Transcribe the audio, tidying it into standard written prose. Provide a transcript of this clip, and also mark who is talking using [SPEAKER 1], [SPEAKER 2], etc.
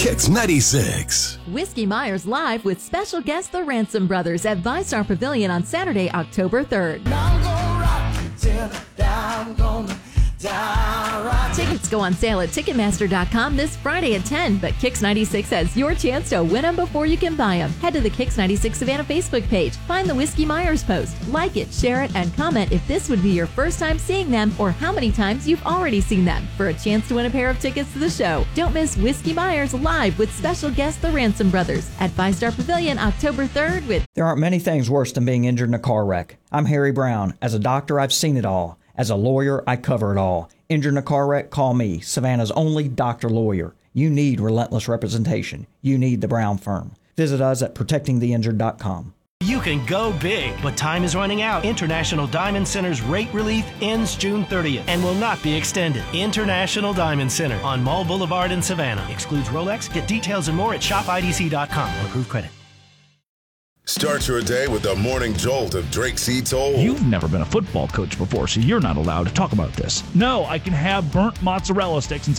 [SPEAKER 1] Kicks 96.
[SPEAKER 2] Whiskey Myers live with special guest the Ransom Brothers at ViStar Pavilion on Saturday, October 3rd. Tickets go on sale at Ticketmaster.com this Friday at 10, but Kicks 96 has your chance to win them before you can buy them. Head to the Kicks 96 Savannah Facebook page, find the Whiskey Myers post, like it, share it, and comment if this would be your first time seeing them or how many times you've already seen them for a chance to win a pair of tickets to the show. Don't miss Whiskey Myers live with special guest the Ransom Brothers at ViStar Pavilion October 3rd with...
[SPEAKER 3] There aren't many things worse than being injured in a car wreck. I'm Harry Brown. As a doctor, I've seen it all. As a lawyer, I cover it all. Injured in a car wreck? Call me, Savannah's only doctor lawyer. You need relentless representation. You need the Brown Firm. Visit us at protectingtheinjured.com.
[SPEAKER 4] You can go big, but time is running out. International Diamond Center's rate relief ends June 30th and will not be extended. International Diamond Center on Mall Boulevard in Savannah. Excludes Rolex. Get details and more at shopidc.com. Approved credit.
[SPEAKER 1] Start your day with the morning jolt of Drake C. Toll.
[SPEAKER 5] You've never been a football coach before, so you're not allowed to talk about this.
[SPEAKER 6] No, I can have burnt mozzarella sticks and